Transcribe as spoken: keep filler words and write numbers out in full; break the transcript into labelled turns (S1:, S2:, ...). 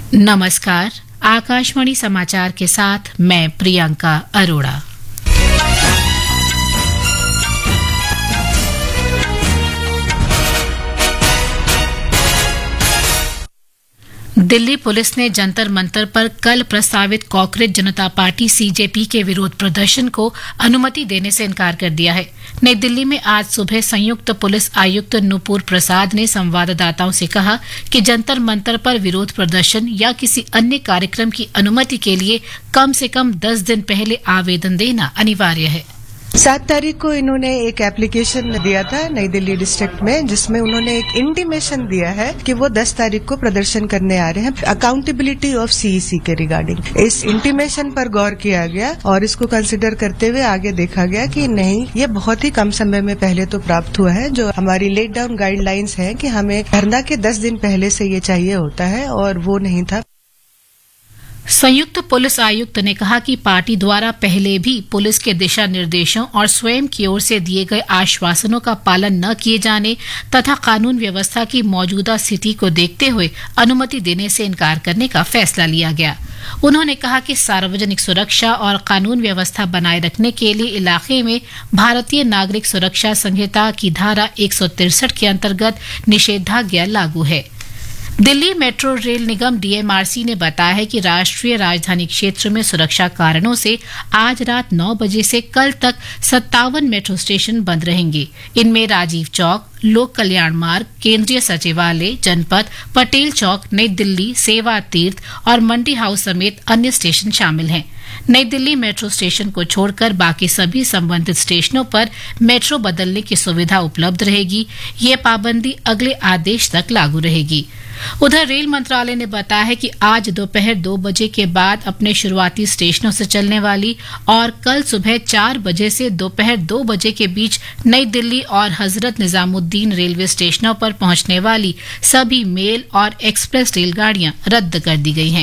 S1: नमस्कार, आकाशवाणी समाचार के साथ मैं प्रियंका अरोड़ा। दिल्ली पुलिस ने जंतर मंतर पर कल प्रस्तावित कॉकरोच जनता पार्टी सीजेपी के विरोध प्रदर्शन को अनुमति देने से इनकार कर दिया है। नई दिल्ली में आज सुबह संयुक्त पुलिस आयुक्त नुपुर प्रसाद ने संवाददाताओं से कहा कि जंतर मंतर पर विरोध प्रदर्शन या किसी अन्य कार्यक्रम की अनुमति के लिए कम से कम दस दिन पहले आवेदन देना अनिवार्य है।
S2: सात तारीख को इन्होंने एक एप्लीकेशन दिया था नई दिल्ली डिस्ट्रिक्ट में, जिसमें उन्होंने एक इंटीमेशन दिया है कि वो दस तारीख को प्रदर्शन करने आ रहे हैं अकाउंटेबिलिटी ऑफ सीईसी के रिगार्डिंग। इस इंटीमेशन पर गौर किया गया और इसको कंसिडर करते हुए आगे देखा गया कि नहीं, ये बहुत ही कम समय में पहले तो प्राप्त हुआ है। जो हमारी लेट डाउन गाइडलाइंस है कि हमें धरना के दस दिन पहले से ये चाहिए होता है और वो नहीं था।
S1: संयुक्त पुलिस आयुक्त ने कहा कि पार्टी द्वारा पहले भी पुलिस के दिशा निर्देशों और स्वयं की ओर से दिए गए आश्वासनों का पालन न किए जाने तथा कानून व्यवस्था की मौजूदा स्थिति को देखते हुए अनुमति देने से इनकार करने का फैसला लिया गया। उन्होंने कहा कि सार्वजनिक सुरक्षा और कानून व्यवस्था बनाए रखने के लिए इलाके में भारतीय नागरिक सुरक्षा संहिता की धारा एक सौ तिरसठ के अंतर्गत निषेधाज्ञा लागू है। दिल्ली मेट्रो रेल निगम डीएमआरसी ने बताया है कि राष्ट्रीय राजधानी क्षेत्र में सुरक्षा कारणों से आज रात नौ बजे से कल तक सत्तावन मेट्रो स्टेशन बंद रहेंगे। इनमें राजीव चौक, लोक कल्याण मार्ग, केंद्रीय सचिवालय, जनपथ, पटेल चौक, नई दिल्ली, सेवा तीर्थ और मंडी हाउस समेत अन्य स्टेशन शामिल हैं। नई दिल्ली मेट्रो स्टेशन को छोड़कर बाकी सभी संबंधित स्टेशनों पर मेट्रो बदलने की सुविधा उपलब्ध रहेगी। ये पाबंदी अगले आदेश तक लागू रहेगी। उधर रेल मंत्रालय ने बताया है कि आज दोपहर दो बजे के बाद अपने शुरुआती स्टेशनों से चलने वाली और कल सुबह चार बजे से दोपहर दो बजे के बीच नई दिल्ली और हजरत निजामुद्दीन रेलवे स्टेशनों पर पहुंचने वाली सभी मेल और एक्सप्रेस रेलगाड़ियां रद्द कर दी गई हैं।